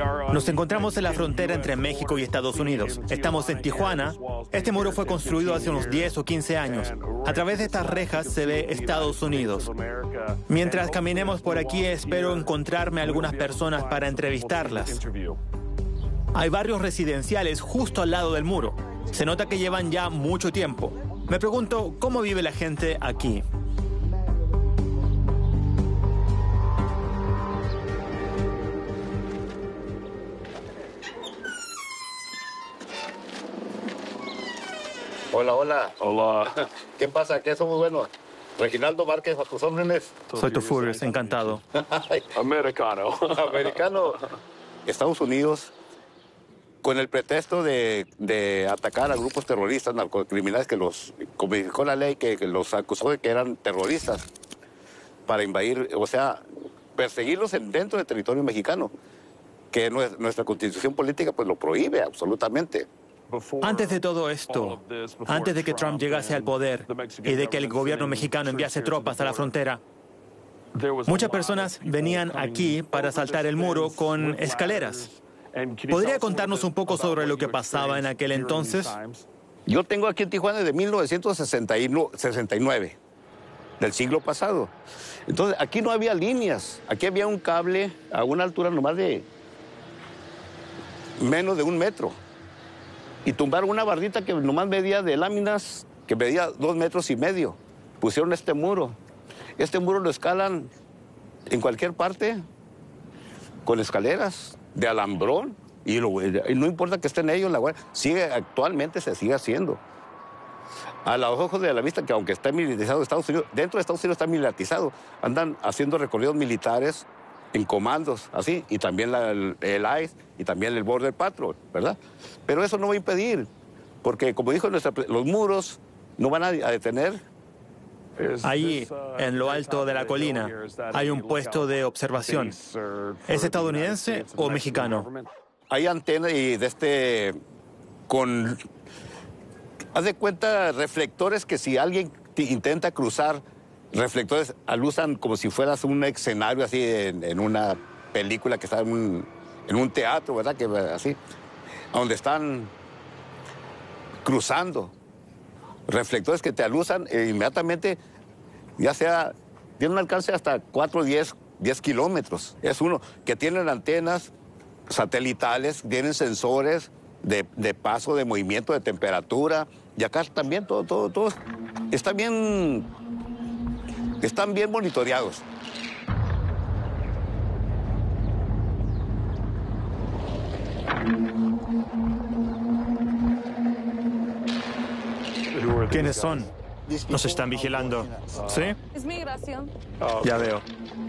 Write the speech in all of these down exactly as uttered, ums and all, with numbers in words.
Nos encontramos en la frontera entre México y Estados Unidos. Estamos en Tijuana. Este muro fue construido hace unos diez o quince años. A través de estas rejas se ve Estados Unidos. Mientras caminemos por aquí, espero encontrarme algunas personas para entrevistarlas. Hay barrios residenciales justo al lado del muro. Se nota que llevan ya mucho tiempo. Me pregunto, ¿cómo vive la gente aquí? Hola, hola. Hola. ¿Qué pasa? ¿Qué somos buenos? Reginaldo Márquez, a tus órdenes. Soy Tufurious, encantado. Americano. Americano. Estados Unidos, con el pretexto de, de atacar a grupos terroristas, narcocriminales, que los codificó la ley, que, que los acusó de que eran terroristas, para invadir, o sea, perseguirlos en, dentro del territorio mexicano, que nuestra constitución política pues lo prohíbe absolutamente. Antes de todo esto, antes de que Trump llegase al poder y de que el gobierno mexicano enviase tropas a la frontera, muchas personas venían aquí para saltar el muro con escaleras. ¿Podría contarnos un poco sobre lo que pasaba en aquel entonces? Yo tengo aquí en Tijuana de mil novecientos sesenta y nueve, del siglo pasado. Entonces, aquí no había líneas. Aquí había un cable a una altura nomás de menos de un metro. Y tumbaron una bardita que nomás medía de láminas, que medía dos metros y medio. Pusieron este muro. Este muro lo escalan en cualquier parte, con escaleras de alambrón. Y, lo, y no importa que estén ellos, la guardia, sigue, actualmente se sigue haciendo. A los ojos de la vista, que aunque está militarizado Estados Unidos, dentro de Estados Unidos está militarizado. Andan haciendo recorridos militares en comandos, así, y también la, el, el I C E y también el Border Patrol, ¿verdad? Pero eso no va a impedir, porque como dijo nuestra, los muros no van a, a detener. Ahí, en lo alto de la colina, hay un puesto de observación. ¿Es estadounidense o mexicano? Hay antenas y de este, con, haz de cuenta, reflectores que si alguien intenta cruzar, reflectores alusan como si fueras un escenario así en, en una película que está en un, en un teatro, ¿verdad? Que así, donde están cruzando. Reflectores que te alusan e inmediatamente, ya sea, tiene un alcance hasta cuatro o diez kilómetros. Es uno que tienen antenas satelitales, tienen sensores de, de paso, de movimiento, de temperatura. Y acá también todo, todo, todo está bien. Están bien monitoreados. ¿Quiénes son? Nos están vigilando. ¿Sí? Es migración. Ya veo.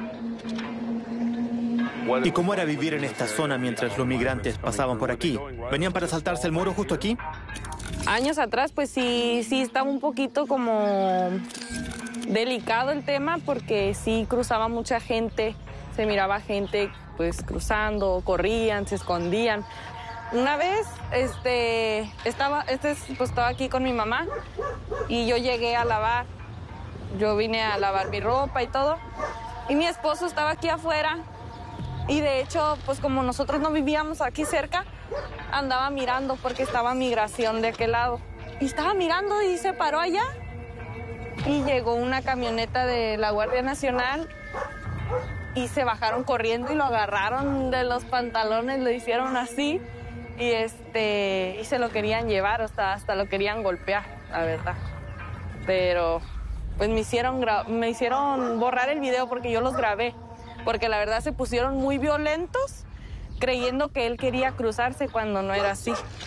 ¿Y cómo era vivir en esta zona mientras los migrantes pasaban por aquí? ¿Venían para saltarse el muro justo aquí? Años atrás, pues sí, sí estaba un poquito como delicado el tema, porque sí cruzaba mucha gente, se miraba gente pues cruzando, corrían, se escondían. Una vez este, estaba, este, pues, estaba aquí con mi mamá y yo llegué a lavar, yo vine a lavar mi ropa y todo, y mi esposo estaba aquí afuera y de hecho, pues como nosotros no vivíamos aquí cerca, andaba mirando porque estaba migración de aquel lado. Y estaba mirando y se paró allá. Y llegó una camioneta de la Guardia Nacional y se bajaron corriendo y lo agarraron de los pantalones, lo hicieron así y este y se lo querían llevar, hasta, hasta lo querían golpear, la verdad. Pero pues me hicieron, me hicieron borrar el video porque yo los grabé, porque la verdad se pusieron muy violentos creyendo que él quería cruzarse cuando no era así.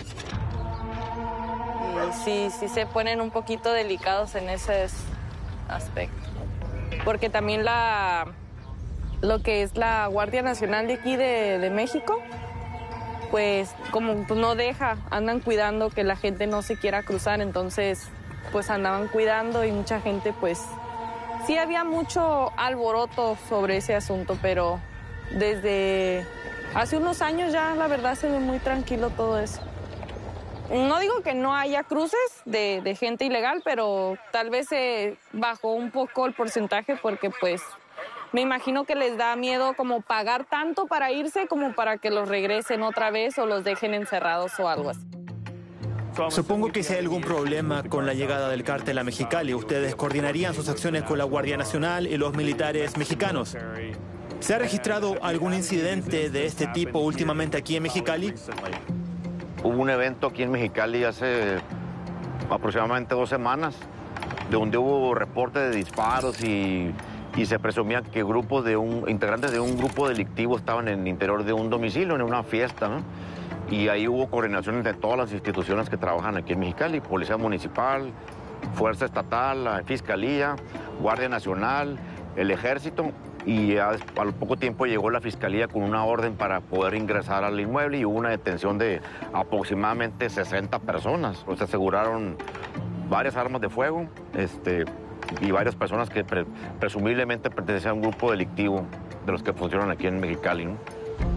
Y sí, sí se ponen un poquito delicados en ese aspecto. Porque también la, lo que es la Guardia Nacional de aquí de, de México, pues como pues no deja, andan cuidando que la gente no se quiera cruzar, entonces pues andaban cuidando y mucha gente pues sí había mucho alboroto sobre ese asunto, pero desde hace unos años ya la verdad se ve muy tranquilo todo eso. No digo que no haya cruces de, de gente ilegal, pero tal vez se bajó un poco el porcentaje porque pues me imagino que les da miedo como pagar tanto para irse como para que los regresen otra vez o los dejen encerrados o algo así. Supongo que si hay algún problema con la llegada del cártel a Mexicali, ustedes coordinarían sus acciones con la Guardia Nacional y los militares mexicanos. ¿Se ha registrado algún incidente de este tipo últimamente aquí en Mexicali? Hubo un evento aquí en Mexicali hace aproximadamente dos semanas, donde hubo reporte de disparos y, y se presumía que grupos de un, integrantes de un grupo delictivo estaban en el interior de un domicilio, en una fiesta, ¿no? Y ahí hubo coordinación entre todas las instituciones que trabajan aquí en Mexicali: Policía Municipal, Fuerza Estatal, la Fiscalía, Guardia Nacional, el Ejército, y a, al poco tiempo llegó la Fiscalía con una orden para poder ingresar al inmueble y hubo una detención de aproximadamente sesenta personas. Se aseguraron varias armas de fuego este, y varias personas que pre, presumiblemente pertenecían a un grupo delictivo de los que funcionan aquí en Mexicali, ¿no?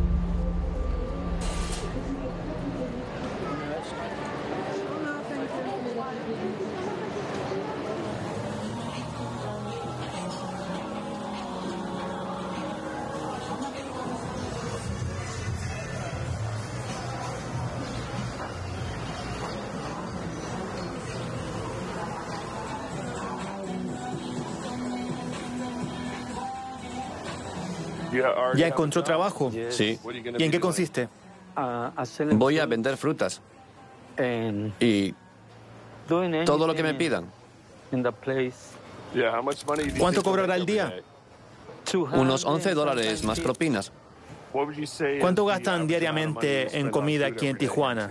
¿Ya encontró trabajo? Sí. ¿Y en qué consiste? Voy a vender frutas y todo lo que me pidan. ¿Cuánto cobrará al día? Unos once dólares más propinas. ¿Cuánto gastan diariamente en comida aquí en Tijuana?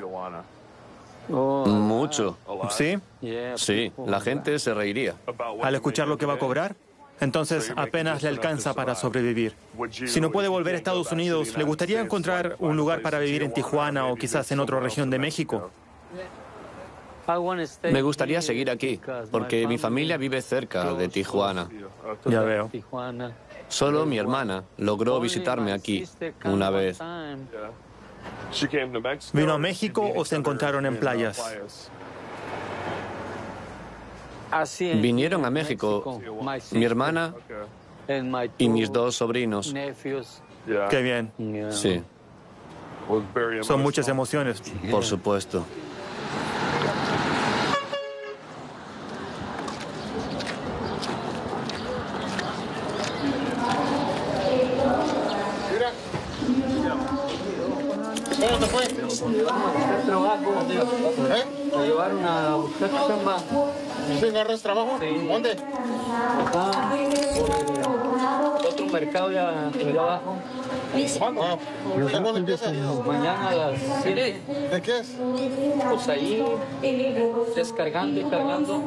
Mucho. ¿Sí? Sí, la gente se reiría. Al escuchar lo que va a cobrar, entonces apenas le alcanza para sobrevivir. Si no puede volver a Estados Unidos, ¿le gustaría encontrar un lugar para vivir en Tijuana o quizás en otra región de México? Me gustaría seguir aquí, porque mi familia vive cerca de Tijuana. Ya veo. Solo mi hermana logró visitarme aquí una vez. ¿Vino a México o se encontraron en playas? Vinieron a México mi hermana y mis dos sobrinos. Qué bien. Sí, Son muchas emociones. por supuesto. ¿Cómo te fue? El trabajo. ¿Eh? Me llevaron a buscar chamba. ¿Sí agarras trabajo? Sí. ¿Dónde? Acá, por el otro mercado ya, allá abajo. ¿Cuándo? Ah, ¿cuándo empieza? Mañana a las siete. ¿De qué es? Pues ahí, descargando y cargando.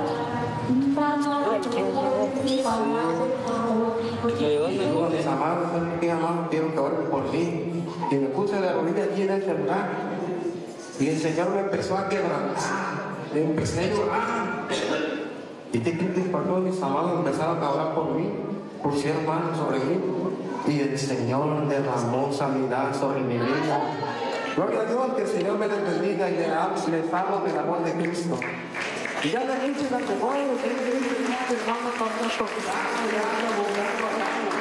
Mis amados, mis amados, quiero que oren por mí. Y me puse de rodillas allí en ese lugar. Y el Señor me empezó a quebrantar. Me empecé a llorar. Y te quites por todos mis amados empezaron a orar por mí. Pusieron manos sobre mí. Y el Señor derramó sanidad sobre mi vida. Gloria a Dios, que el Señor me les bendiga y les hablo del amor de Cristo. Y ya la gente la que voy, hermano, con una